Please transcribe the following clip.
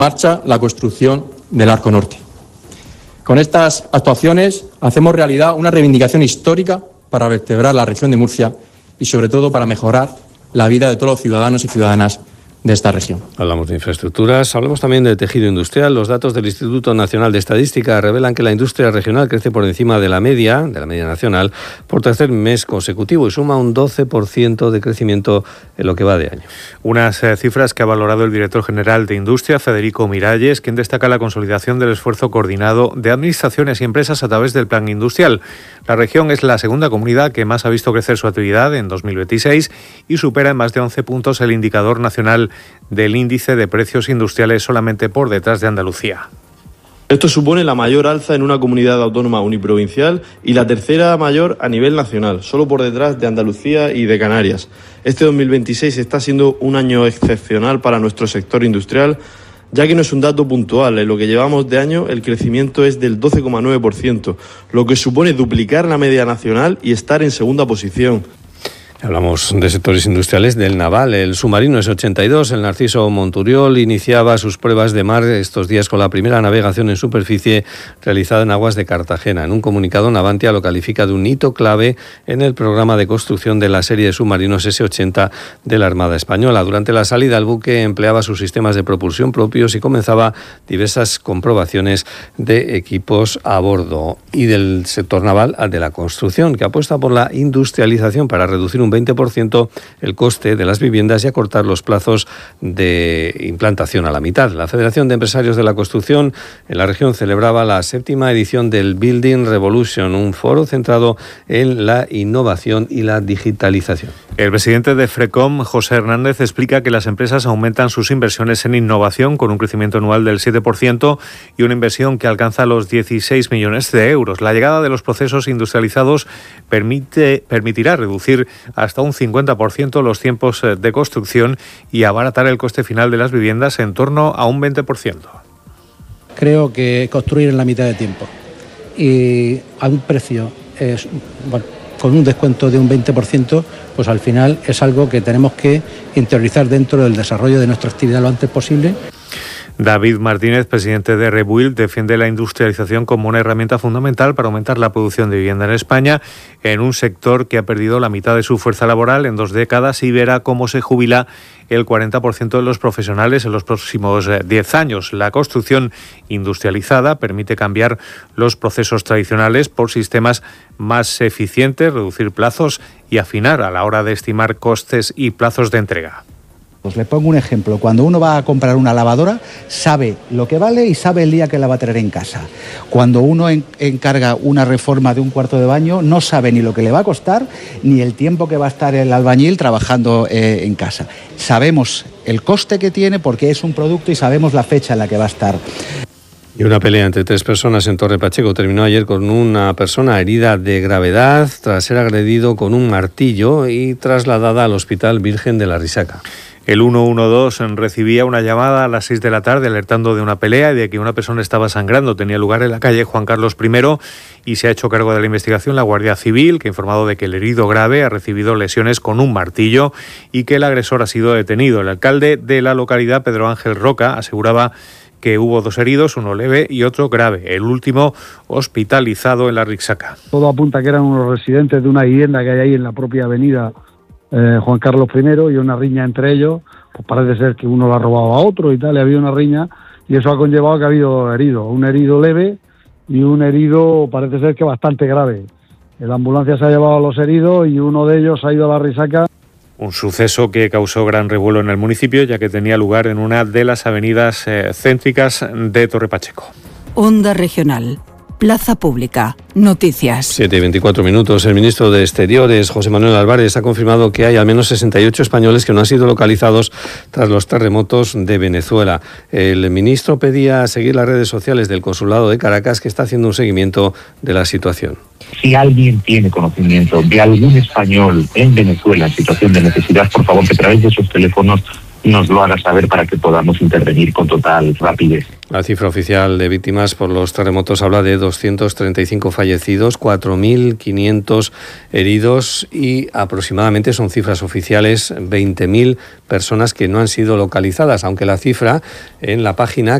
marcha la construcción del Arco Norte. Con estas actuaciones hacemos realidad una reivindicación histórica para vertebrar la región de Murcia y sobre todo para mejorar la vida de todos los ciudadanos y ciudadanas de esta región. Hablamos de infraestructuras, hablamos también del tejido industrial. Los datos del Instituto Nacional de Estadística revelan que la industria regional crece por encima de la media nacional, por tercer mes consecutivo y suma un 12% de crecimiento en lo que va de año. Unas cifras que ha valorado el director general de Industria, Federico Miralles, quien destaca la consolidación del esfuerzo coordinado de administraciones y empresas a través del Plan Industrial. La región es la segunda comunidad que más ha visto crecer su actividad en 2026 y supera en más de 11 puntos el indicador nacional del índice de precios industriales, solamente por detrás de Andalucía. Esto supone la mayor alza en una comunidad autónoma uniprovincial y la tercera mayor a nivel nacional, solo por detrás de Andalucía y de Canarias. Este 2026 está siendo un año excepcional para nuestro sector industrial, ya que no es un dato puntual. En lo que llevamos de año, el crecimiento es del 12,9%, lo que supone duplicar la media nacional y estar en segunda posición. Hablamos de sectores industriales del naval. El submarino S-82, el Narciso Monturiol, iniciaba sus pruebas de mar estos días con la primera navegación en superficie realizada en aguas de Cartagena. En un comunicado, Navantia lo califica de un hito clave en el programa de construcción de la serie de submarinos S-80 de la Armada Española. Durante la salida, el buque empleaba sus sistemas de propulsión propios y comenzaba diversas comprobaciones de equipos a bordo. Y del sector naval al de la construcción, que apuesta por la industrialización para reducir un 20% el coste de las viviendas y acortar los plazos de implantación a la mitad. La Federación de Empresarios de la Construcción en la región celebraba la 7ª edición del Building Revolution, un foro centrado en la innovación y la digitalización. El presidente de FRECOM, José Hernández, explica que las empresas aumentan sus inversiones en innovación con un crecimiento anual del 7% y una inversión que alcanza los 16 millones de euros. La llegada de los procesos industrializados permitirá reducir hasta un 50% los tiempos de construcción y abaratar el coste final de las viviendas en torno a un 20%. Creo que construir en la mitad de tiempo y a un precio con un descuento de un 20%, pues al final es algo que tenemos que interiorizar dentro del desarrollo de nuestra actividad lo antes posible. David Martínez, presidente de Rebuild, defiende la industrialización como una herramienta fundamental para aumentar la producción de vivienda en España, en un sector que ha perdido la mitad de su fuerza laboral en 2 décadas y verá cómo se jubila el 40% de los profesionales en los próximos 10 años. La construcción industrializada permite cambiar los procesos tradicionales por sistemas más eficientes, reducir plazos y afinar a la hora de estimar costes y plazos de entrega. Pues le pongo un ejemplo. Cuando uno va a comprar una lavadora, sabe lo que vale y sabe el día que la va a tener en casa. Cuando uno encarga una reforma de un cuarto de baño, no sabe ni lo que le va a costar, ni el tiempo que va a estar el albañil trabajando en casa. Sabemos el coste que tiene porque es un producto y sabemos la fecha en la que va a estar. Y una pelea entre 3 personas en Torre Pacheco terminó ayer con una persona herida de gravedad tras ser agredido con un martillo y trasladada al Hospital Virgen de la Risaca. El 112 recibía una llamada a las 6 de la tarde alertando de una pelea y de que una persona estaba sangrando. Tenía lugar en la calle Juan Carlos I y se ha hecho cargo de la investigación la Guardia Civil, que ha informado de que el herido grave ha recibido lesiones con un martillo y que el agresor ha sido detenido. El alcalde de la localidad, Pedro Ángel Roca, aseguraba que hubo 2 heridos, uno leve y otro grave, el último hospitalizado en la Risaca. Todo apunta que eran unos residentes de una vivienda que hay ahí en la propia avenida Juan Carlos I y una riña entre ellos, pues parece ser que uno lo ha robado a otro y tal, y ha habido una riña y eso ha conllevado que ha habido heridos, un herido leve y un herido parece ser que bastante grave. La ambulancia se ha llevado a los heridos y uno de ellos ha ido a la Risaca. Un suceso que causó gran revuelo en el municipio, ya que tenía lugar en una de las avenidas céntricas de Torre Pacheco. Onda Regional. Plaza Pública. Noticias. 7:24. El ministro de Exteriores, José Manuel Álvarez, ha confirmado que hay al menos 68 españoles que no han sido localizados tras los terremotos de Venezuela. El ministro pedía seguir las redes sociales del Consulado de Caracas, que está haciendo un seguimiento de la situación. Si alguien tiene conocimiento de algún español en Venezuela en situación de necesidad, por favor, que a través de sus teléfonos nos lo haga saber para que podamos intervenir con total rapidez. La cifra oficial de víctimas por los terremotos habla de 235 fallecidos, 4.500 heridos y aproximadamente, son cifras oficiales, 20.000 personas que no han sido localizadas, aunque la cifra en la página